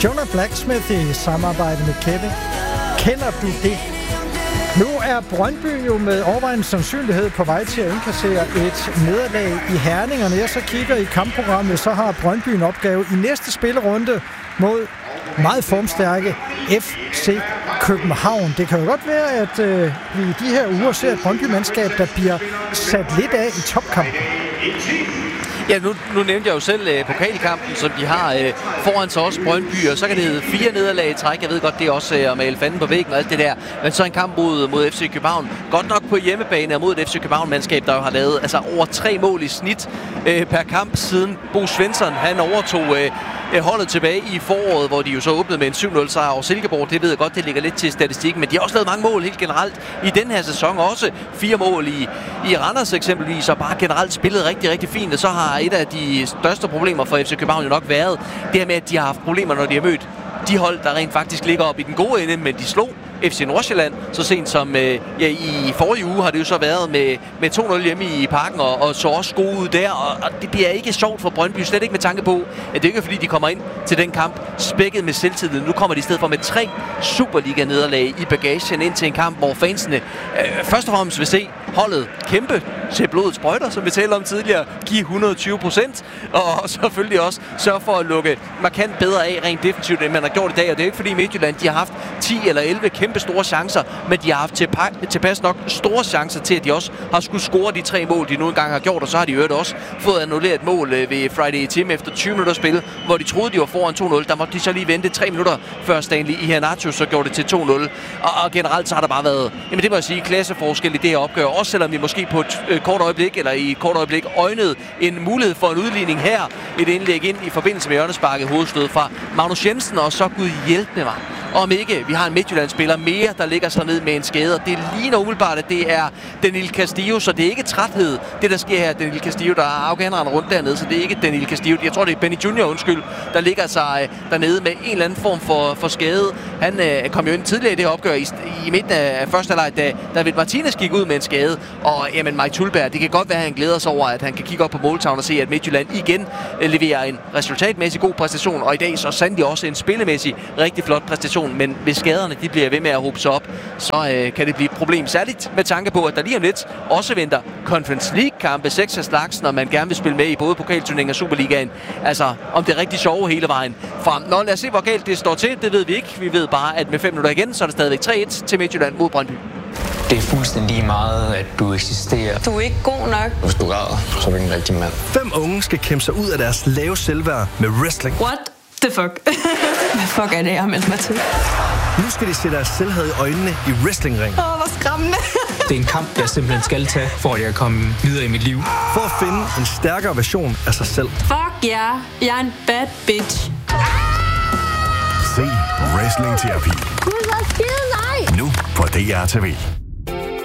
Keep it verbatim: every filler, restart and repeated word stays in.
Jonah Blacksmith i samarbejde med Kevin. Kender du det? Nu er Brøndby jo med overvejende sandsynlighed på vej til at indkassere et nederlag i Herning, og når jeg så kigger i kampprogrammet, så har Brøndby en opgave i næste spillerunde mod meget formstærke F C København. Det kan jo godt være, at øh, vi i de her uger ser et Brøndby-mandskab, der bliver sat lidt af i topkampen. Ja, nu, nu nævnte jeg jo selv øh, pokalkampen, som de har øh, foran sig også Brøndby, og så kan det hedde fire nederlag i træk. Jeg ved godt, det er også øh, at male fanden på væggen og alt det der. Men så en kamp mod, mod F C København. Godt nok på hjemmebane og mod et F C København-mandskab, der jo har lavet altså, over tre mål i snit øh, per kamp siden Bo Svensson. Han overtog øh, holdet tilbage i foråret, hvor de jo så åbnede med en syv nul sejr over Silkeborg. Det ved jeg godt, det ligger lidt til statistikken, men de har også lavet mange mål helt generelt i den her sæson. Også fire mål i, i Randers eksempelvis, og bare generelt spillet rigtig, rigtig fint. Og så har et af de største problemer for F C København jo nok været det her med, at de har haft problemer, når de har mødt de hold, der rent faktisk ligger op i den gode ende, men de slog F C Nordsjælland så sent som øh, ja, i forrige uge har det jo så været med, med to nul hjemme i Parken, og, og så også gode ud der, og, og det bliver ikke sjovt for Brøndby, slet ikke med tanke på, at det ikke er fordi, de kommer ind til den kamp spækket med selvtillid. Nu kommer de i stedet for med tre Superliga-nederlag i bagagen ind til en kamp, hvor fansene øh, først og fremmest vil se holdet kæmpe til blodets sprøjter, som vi talte om tidligere, give et hundrede og tyve procent, og selvfølgelig også sørge for at lukke markant bedre af rent defensivt, end man har gjort i dag. Og det er ikke fordi Midtjylland, de har haft ti eller elleve kæmpe store chancer, men de har haft tilpa- tilpas nok store chancer til, at de også har skulle score de tre mål, de nu engang har gjort, og så har de jo også fået annulleret et mål ved Friday Team efter tyve minutter spil, hvor de troede, de var foran to nul. Der måtte de så lige vente tre minutter før Stanley Iheanacho så gjorde det til to nul. Og, og generelt så har der bare været, jamen det må jeg sige, klasseforskel i det her opgør, også selvom vi måske på et øh, kort øjeblik, eller i et kort øjeblik øjnede en mulighed for en udligning her. Et indlæg ind i forbindelse med hjørnesparket hovedstød fra Magnus Jensen, og så Gud hjælpe mig. Om ikke, vi har en Midtjylland-spiller mere, der ligger sig ned med en skade, og det ligner umiddelbart, at det er Danil Castillo, så det er ikke træthed, det der sker her, Danil Castillo, der er afghaneren rundt dernede, så det er ikke Danil Castillo, jeg tror det er Benny Junior, undskyld, der ligger sig dernede med en eller anden form for, for skade. Han øh, kom jo ind tidligere i det her opgør i, i midten af første halvleg, da David Martinez gik ud med en skade, og jamen Mike Tulberg, det kan godt være, at han glæder sig over, at han kan kigge op på måltavlen og se, at Midtjylland igen øh, leverer en resultatmæssig god præstation, og i dag så sandelig også en spillemæssig rigtig flot præstation. Men hvis skaderne de bliver ved med at hobe sig op, så øh, kan det blive et problem. Særligt med tanke på, at der lige om lidt også venter Conference League-kampe, seks af slagsen, og man gerne vil spille med i både pokalturneringen og Superligaen. Altså, om det er rigtig sjove hele vejen frem. Nå, lad os se, hvor galt det står til. Det ved vi ikke. Vi ved bare, at med fem minutter igen, så er det stadigvæk tre et til Midtjylland mod Brøndby. Det er fuldstændig meget, at du eksisterer. Du er ikke god nok. Hvis du græder, så er du ikke en rigtig mand. Fem unge skal kæmpe sig ud af deres lave selvværd med wrestling. What the fuck? Hvad fuck er det, jeg har meldt mig til? Nu skal de se deres selvhed i øjnene i wrestlingring. Åh, oh, hvor skræmmende. Det er en kamp, jeg simpelthen skal tage, for at jeg kan komme videre i mit liv. For at finde en stærkere version af sig selv. Fuck ja, yeah. Jeg er en bad bitch. Se Wrestling Terapi. Gud, hvor skide nej. Nu på D R T V.